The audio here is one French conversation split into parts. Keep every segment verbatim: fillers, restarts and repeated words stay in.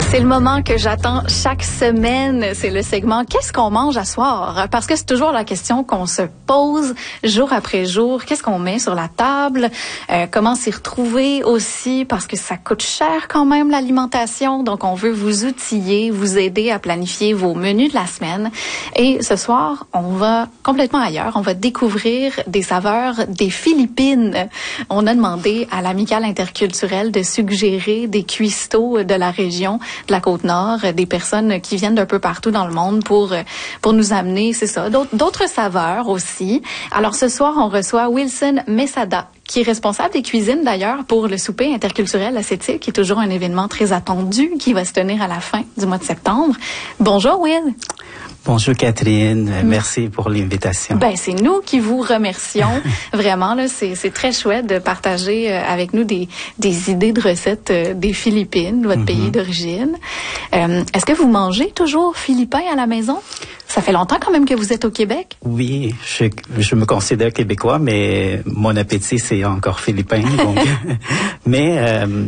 C'est le moment que j'attends chaque semaine. C'est le segment « Qu'est-ce qu'on mange à soir ?» Parce que c'est toujours la question qu'on se pose jour après jour. Qu'est-ce qu'on met sur la table? Euh, comment s'y retrouver aussi? Parce que ça coûte cher quand même l'alimentation. Donc, on veut vous outiller, vous aider à planifier vos menus de la semaine. Et ce soir, on va complètement ailleurs. On va découvrir des saveurs des Philippines. On a demandé à l'Amicale interculturelle de suggérer des cuistots de la région de la Côte-Nord, des personnes qui viennent d'un peu partout dans le monde pour pour nous amener, c'est ça, d'autres, d'autres saveurs aussi. Alors ce soir, on reçoit Wilson Mesada, qui est responsable des cuisines d'ailleurs pour le souper interculturel à Sept Îles, qui est toujours un événement très attendu, qui va se tenir à la fin du mois de septembre. Bonjour Will. Bonjour Catherine, merci pour l'invitation. Ben c'est nous qui vous remercions. Vraiment là, c'est c'est très chouette de partager euh, avec nous des des idées de recettes euh, des Philippines, votre mm-hmm. pays d'origine. Euh, est-ce que vous mangez toujours philippin à la maison? Ça fait longtemps quand même que vous êtes au Québec? Oui, je, je me considère québécois, mais mon appétit, c'est encore philippin. Donc, mais euh,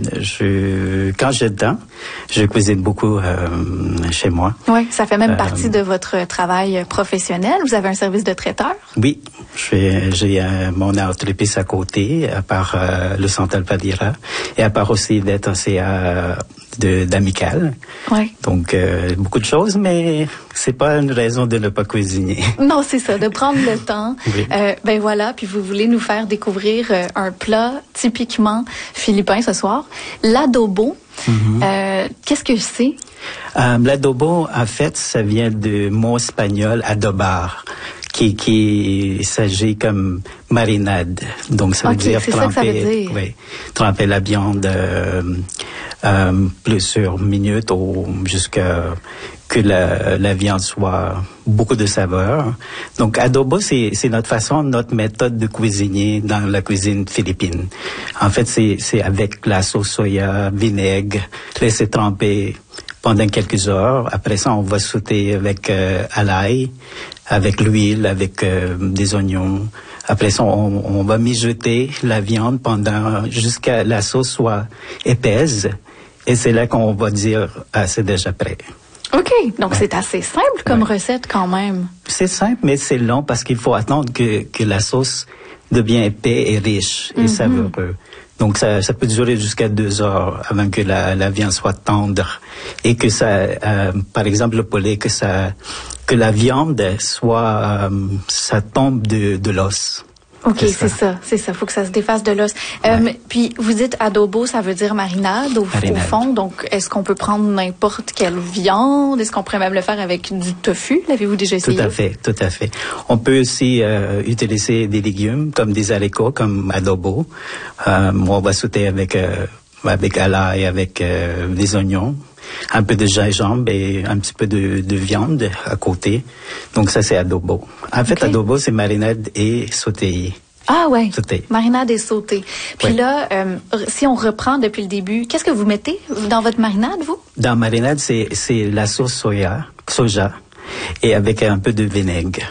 je, quand j'ai le temps, je cuisine beaucoup euh, chez moi. Oui, ça fait même euh, partie de votre travail professionnel. Vous avez un service de traiteur? Oui, j'ai, j'ai euh, mon entreprise à côté, à part euh, le Centre Alpadira, et à part aussi d'être aussi à de d'Amicale. Oui. Donc euh, beaucoup de choses, mais c'est pas une raison de ne pas cuisiner. Non, c'est ça, de prendre le temps. Oui. Euh, ben voilà, puis vous voulez nous faire découvrir euh, un plat typiquement philippin ce soir, l'adobo. Mm-hmm. Euh, qu'est-ce que c'est? Euh, l'adobo, en fait, ça vient du mot espagnol adobar, qui qui s'agit comme marinade. Donc ça veut okay, dire c'est tremper, ça que ça veut dire. Oui, tremper la viande euh, euh, plusieurs minutes ou jusqu'à que la, la viande soit beaucoup de saveur. Donc adobo, c'est c'est notre façon, notre méthode de cuisiner dans la cuisine philippine. En fait, c'est c'est avec la sauce soya, vinaigre, laisser tremper pendant quelques heures. Après ça, on va sauter avec euh, à l'ail, avec l'huile, avec euh, des oignons. Après ça, on, on va mijoter la viande pendant jusqu'à la sauce soit épaisse. Et c'est là qu'on va dire ah, c'est déjà prêt. OK. Donc, ouais. C'est assez simple comme ouais. recette quand même. C'est simple, mais c'est long parce qu'il faut attendre que, que la sauce devienne épais et riche et mm-hmm. savoureux. Donc, ça, ça peut durer jusqu'à deux heures avant que la, la viande soit tendre et que ça, euh, par exemple, le poulet, que ça, que la viande soit, euh, ça tombe de, de l'os. OK, c'est, c'est ça. ça, c'est ça. Faut que ça se défasse de l'os. Euh, ouais. Puis, vous dites adobo, ça veut dire marinade au, marinade au fond. Donc, est-ce qu'on peut prendre n'importe quelle viande? Est-ce qu'on pourrait même le faire avec du tofu? L'avez-vous déjà essayé? Tout à fait, tout à fait. On peut aussi euh, utiliser des légumes comme des haricots, comme adobo. Euh, on va sauter avec euh, avec à l'ail, avec euh, des oignons, un peu de gingembre et un petit peu de, de viande à côté. Donc ça, c'est adobo. En fait, okay. adobo, c'est marinade et sauté. Ah ouais, sauté. Marinade et sauté. Puis ouais. là, euh, si on reprend depuis le début, qu'est-ce que vous mettez dans votre marinade, vous? Dans marinade, c'est, c'est la sauce soya, soja, et avec un peu de vinaigre.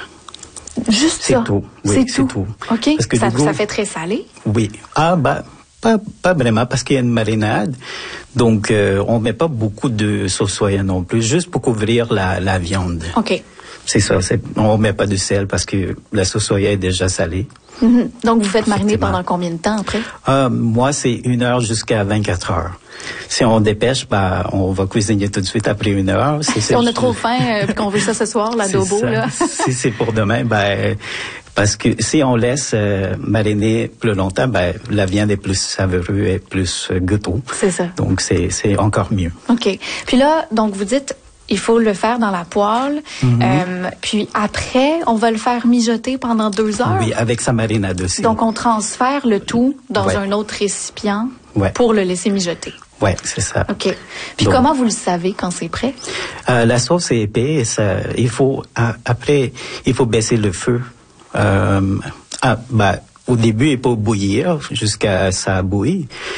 Juste c'est ça? Tout. Oui, c'est, c'est tout. tout. OK. Parce que ça, goût, ça fait très salé? Oui. Ah, bah... Pas, pas vraiment, parce qu'il y a une marinade. Donc, euh, on met pas beaucoup de sauce soya non plus, juste pour couvrir la, la viande. OK. C'est ça. C'est, on met pas de sel parce que la sauce soya est déjà salée. Mm-hmm. Donc, vous faites mariner pendant combien de temps après? Euh, moi, c'est une heure jusqu'à vingt-quatre heures. Si on dépêche, bah, on va cuisiner tout de suite après une heure. Si c'est, on a trop faim et euh, qu'on veut ça ce soir, l'adobo, là. Si c'est pour demain, ben, parce que si on laisse euh, mariner plus longtemps, ben, la viande est plus savoureuse et plus euh, gâteau. C'est ça. Donc, c'est, c'est encore mieux. OK. Puis là, donc, vous dites, il faut le faire dans la poêle. Mm-hmm. Euh, puis après, on va le faire mijoter pendant deux heures. Oui, avec sa marinade aussi. Donc, on transfère le tout dans ouais. un autre récipient ouais. pour le laisser mijoter. Oui, c'est ça. OK. Puis donc, comment vous le savez quand c'est prêt? Euh, la sauce est épaisse. Euh, il faut, euh, après, il faut baisser le feu. Euh, ah, bah, au début, il faut bouillir jusqu'à ça bouille.